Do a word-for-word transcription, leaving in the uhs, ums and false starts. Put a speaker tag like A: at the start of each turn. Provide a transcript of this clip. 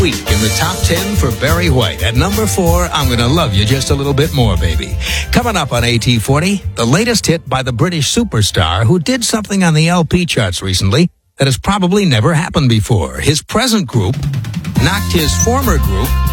A: Week in the top ten for Barry White. At number four, I'm Gonna Love You Just a Little Bit More, Baby. Coming up on A T forty, the latest hit by the British superstar who did something on the L P charts recently that has probably never happened before. His present group knocked his former group